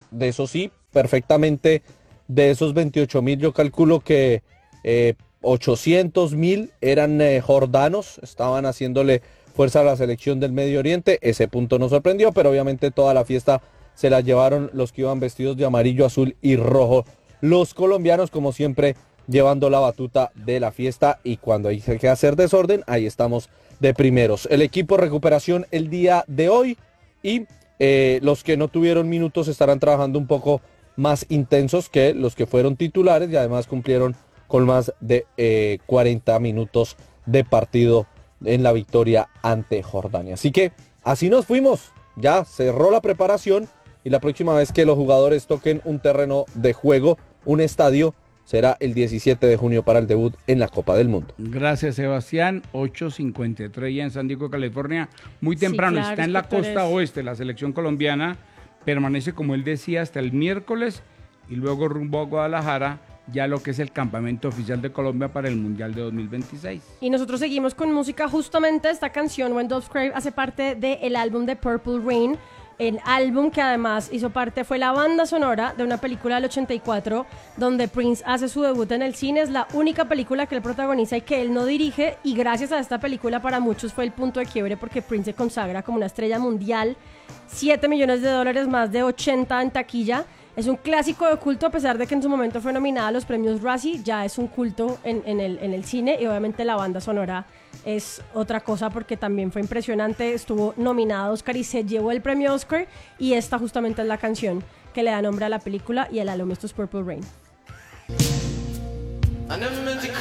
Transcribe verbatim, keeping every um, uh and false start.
de eso sí, perfectamente de esos veintiocho mil yo calculo que eh, ochocientos mil eran eh, jordanos, estaban haciéndole fuerza a la selección del Medio Oriente, ese punto nos sorprendió, pero obviamente toda la fiesta se la llevaron los que iban vestidos de amarillo, azul y rojo, los colombianos como siempre llevando la batuta de la fiesta y cuando hay que hacer desorden, ahí estamos de primeros. El equipo recuperación el día de hoy y eh, los que no tuvieron minutos estarán trabajando un poco más intensos que los que fueron titulares y además cumplieron con más de eh, cuarenta minutos de partido en la victoria ante Jordania. Así que así nos fuimos, ya cerró la preparación y la próxima vez que los jugadores toquen un terreno de juego, un estadio, será el diecisiete de junio para el debut en la Copa del Mundo. Gracias, Sebastián. ocho cincuenta y tres ya en San Diego, California. Muy temprano, sí, claro, está en la costa oeste. La selección colombiana permanece, como él decía, hasta el miércoles y luego rumbo a Guadalajara, ya lo que es el campamento oficial de Colombia para el Mundial de dos mil veintiséis. Y nosotros seguimos con música. Justamente esta canción, When Doves Cry, hace parte del álbum de Purple Rain. El álbum que además hizo parte fue la banda sonora de una película del ochenta y cuatro donde Prince hace su debut en el cine. Es la única película que él protagoniza y que él no dirige, y gracias a esta película para muchos fue el punto de quiebre porque Prince se consagra como una estrella mundial. siete millones de dólares, más de ochenta en taquilla. Es un clásico de culto, a pesar de que en su momento fue nominada a los premios Razzie, ya es un culto en, en, el, en el cine, y obviamente la banda sonora es otra cosa porque también fue impresionante, estuvo nominada a Oscar y se llevó el premio Oscar, y esta justamente es la canción que le da nombre a la película y el álbum. Esto es Purple Rain.